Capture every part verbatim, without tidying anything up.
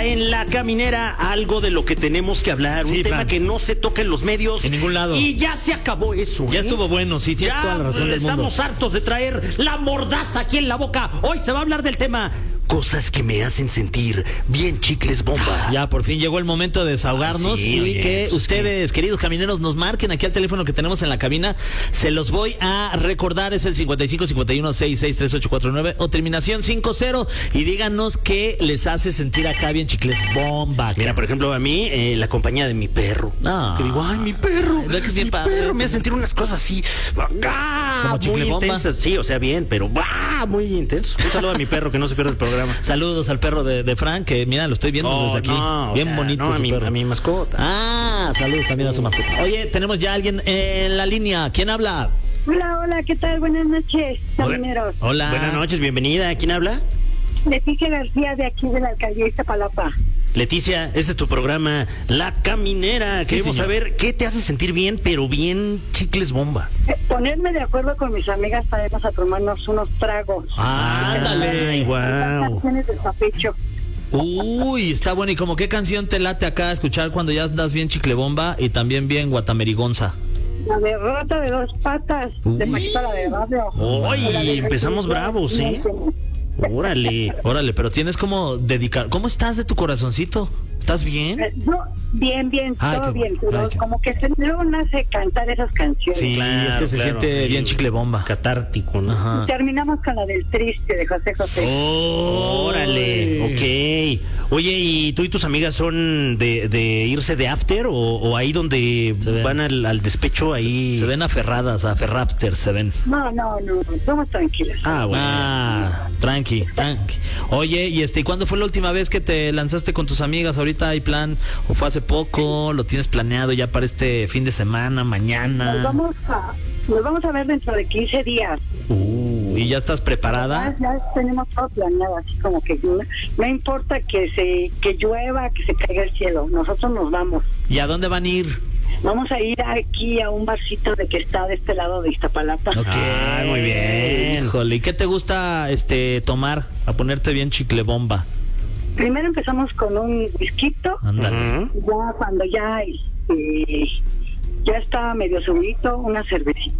en La Caminera, algo de lo que tenemos que hablar, un Sí, tema Fran. que no se toca en los medios. En ningún lado. Y ya se acabó eso. Ya ¿eh? estuvo bueno, sí, tienes Ya toda la razón del mundo. estamos hartos de traer la mordaza aquí en la boca. Hoy se va a hablar del tema cosas que me hacen sentir bien chicles bomba. Ya, por fin llegó el momento de desahogarnos Ah, sí, y oye, que pues, ustedes, queridos camineros, nos marquen aquí al teléfono que tenemos en la cabina. Se los voy a recordar, es el cincuenta y cinco cincuenta y uno sesenta y seis treinta y ocho cuarenta y nueve o terminación cincuenta, y díganos qué les hace sentir acá bien chicles bomba. Mira, por ejemplo, a mí, eh, la compañía de mi perro. Ah. Que digo, ay, mi perro. Ay, que es bien mi padre. perro me hace sentir unas cosas así. ¡Ah! Como chicle muy bomba. intensas. Sí, o sea, bien, pero ¡ah! Muy intenso. Un saludo a mi perro que no se pierde el programa. Saludos al perro de, de Frank, que mira, lo estoy viendo Oh, desde aquí. no, o bien sea, bonito no, a su mi, perro. a mi mascota. Ah, saludos también a su mascota. Oye, tenemos ya a alguien en la línea. ¿Quién habla? Hola, hola, ¿qué tal? Buenas noches, camineros. Hola. Buenas noches, bienvenida. ¿Quién habla? Leticia García, de aquí de la alcaldía de Iztapalapa. Leticia, este es tu programa La Caminera. Sí, Queremos señor. saber qué te hace sentir bien, pero bien chicles bomba. Eh, ponerme de acuerdo con mis amigas para irnos a tomarnos unos tragos. Ah, ándale. Wow. Canciones del papecho. Uy, está bueno. ¿Y como qué canción te late acá escuchar cuando ya andas bien chiclebomba y también bien guatamerigonza? La derrota de dos patas, de Paquita la de barrio. Oye, empezamos bravos, ¿eh? Órale. Órale, pero tienes como dedicar. ¿Cómo estás de tu corazoncito? ¿Estás bien? Eh, No, bien, bien, Ay, todo qué- bien, pero ay, qué- como que se luego nace cantar esas canciones. Sí, Claro, es que se claro. siente bien Sí. chiclebomba. Catártico, ¿no? Ajá. Y terminamos con la del triste de José José. Oh, órale, ok. Oye, ¿y tú y tus amigas son de, de irse de after o, o ahí donde Se ven. van al, al despecho ahí? Se ven aferradas, aferrapsters, se ven. No, no, no, somos tranquilas. Ah, bueno. Ah, tranqui, tranqui. Oye, ¿y este, ¿y cuándo fue la última vez que te lanzaste con tus amigas? ¿Ahorita hay plan? ¿O fue hace poco? ¿Lo tienes planeado ya para este fin de semana, Nos mañana? vamos a, nos vamos a ver dentro de quince días. Uh, ¿y ya estás Ya, preparada? ya tenemos todo planeado, así como que no, no importa que se que llueva, que se caiga el cielo, nosotros nos vamos. ¿Y a dónde van a ir? Vamos a ir aquí a un barcito de que está de este lado de Iztapalapa. Ok, Ah, muy bien. Híjole, ¿y qué te gusta este tomar? A ponerte bien chiclebomba. Primero empezamos con un whisky, Ándale. Ujú. ya cuando ya este, ya está medio subidito, una cervecita.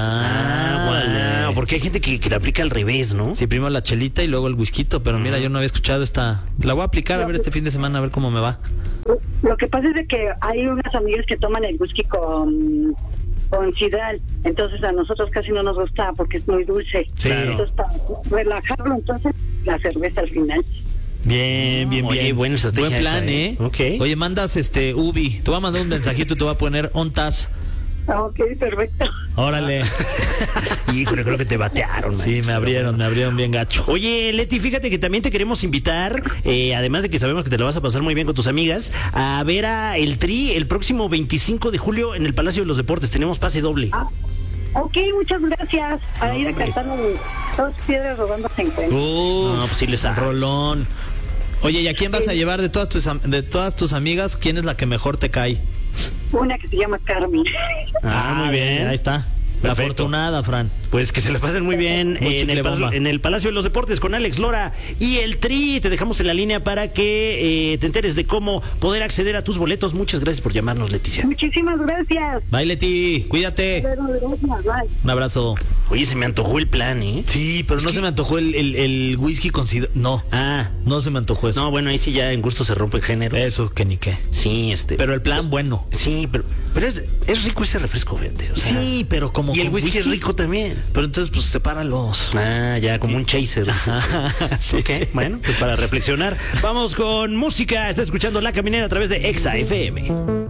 Ah, Ah, wow, porque hay gente que, que la aplica al revés, ¿no? Sí, primero la chelita y luego el whisky, pero mira, yo no había escuchado esta. La voy a aplicar a ver este fin de semana, a ver cómo me va. Lo que pasa es de que hay unas amigas que toman el whisky con con sidral, entonces a nosotros casi no nos gusta porque es muy dulce. Sí. Entonces para relajarlo, entonces la cerveza al final. Bien, bien, Oye, bien. buena estrategia Buen plan, esa, ¿eh? ¿eh? Ok. Oye, mandas este Ubi. Te voy a mandar un mensajito y te voy a poner ontas. Ok, perfecto. Órale. Híjole, creo que te batearon. Sí, man. me abrieron, me abrieron bien gacho. Oye, Leti, fíjate que también te queremos invitar, eh, además de que sabemos que te lo vas a pasar muy bien con tus amigas, a ver a El Tri el próximo veinticinco de julio en el Palacio de los Deportes. Tenemos pase doble. Ah, ok, muchas gracias. A ir a cantar dos piedras rodando se encuentran. Uf, No, pues sí les sabes. rolón. Oye, ¿y a quién vas a llevar de todas tus am- de todas tus amigas? ¿Quién es la que mejor te cae? Una que se llama Carmen. Ah, muy bien. Ahí está. La Perfecto. afortunada, Fran. Pues que se la pasen muy bien Muy en, el, chicle Palacio- bomba. en el Palacio de los Deportes con Alex Lora y El Tri. Te dejamos en la línea para que eh, te enteres de cómo poder acceder a tus boletos. Muchas gracias por llamarnos, Leticia. Muchísimas gracias. Bye, Leti. Cuídate. Pero gracias, bye. Un abrazo. Oye, se me antojó el plan, ¿eh? Sí, pero no se me antojó el, el, el whisky con sidra- No, Ah, no se me antojó eso. no, bueno, ahí sí ya en gusto se rompe el género. Eso, que ni qué. Sí, este. Pero el plan, bueno. Sí, pero, pero es, es rico ese refresco, gente. O sea, Sí, pero como y el con whisky, es rico también. Pero entonces, pues, sepáralos. Ah, ya, como un chaser. Sí, Ok, sí. bueno, pues para reflexionar. Vamos con música. Está escuchando La Caminera a través de Exa F M.